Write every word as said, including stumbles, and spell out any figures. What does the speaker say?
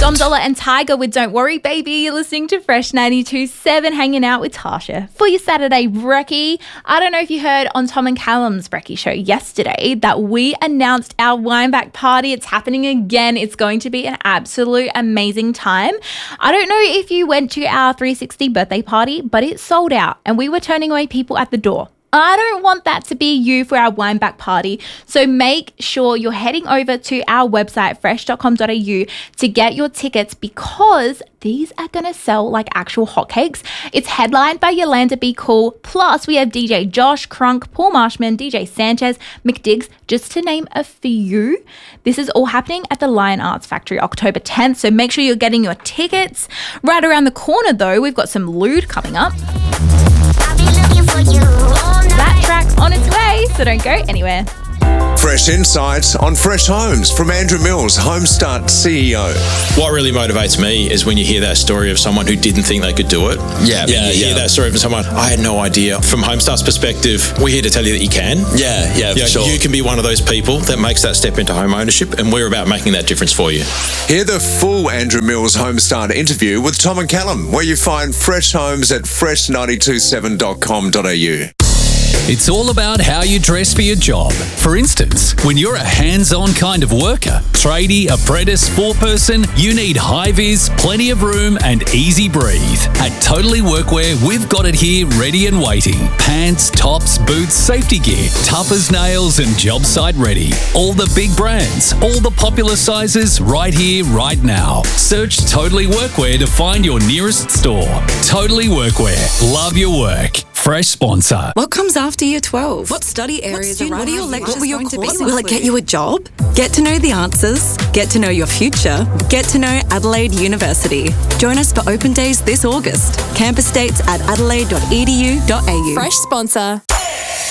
Dom Dollar and Tiger with Don't Worry Baby. You're listening to Fresh ninety-two point seven, hanging out with Tasha for your Saturday brekkie. I don't know if you heard on Tom and Callum's brekkie show yesterday that we announced our Wineback party. It's happening again. It's going to be an absolute amazing time. I don't know if you went to our three sixty birthday party, but it sold out and we were turning away people at the door. I don't want that to be you for our Wineback party. So make sure you're heading over to our website, fresh dot com dot a u, to get your tickets because these are going to sell like actual hotcakes. It's headlined by Yolanda Be Cool. Plus, we have D J Josh, Crunk, Paul Marshman, D J Sanchez, McDiggs, just to name a few. This is all happening at the Lion Arts Factory October tenth. So make sure you're getting your tickets. Right around the corner, though, we've got some lewd coming up. That track's on its way, so don't go anywhere. Fresh insights on Fresh Homes from Andrew Mills, Homestart C E O. What really motivates me is when you hear that story of someone who didn't think they could do it. Yeah, yeah, you yeah. hear that story from someone, I had no idea. From Homestar's perspective, we're here to tell you that you can. Yeah, yeah, you know, for sure. You can be one of those people that makes that step into home ownership, and we're about making that difference for you. Hear the full Andrew Mills Homestart interview with Tom and Callum, where you find Fresh Homes at fresh nine two seven dot com dot a u. It's all about how you dress for your job. For instance, when you're a hands-on kind of worker, tradie, apprentice, four-person, you need high-vis, plenty of room and easy breathe. At Totally Workwear, we've got it here ready and waiting. Pants, tops, boots, safety gear, tough as nails and job site ready. All the big brands, all the popular sizes right here, right now. Search Totally Workwear to find your nearest store. Totally Workwear. Love your work. Fresh sponsor. What comes after year twelve? What study areas are right? What are your lectures going to be? Will it get you a job? Get to know the answers. Get to know your future. Get to know Adelaide University. Join us for open days this August. Campus dates at adelaide dot e d u dot a u. Fresh sponsor.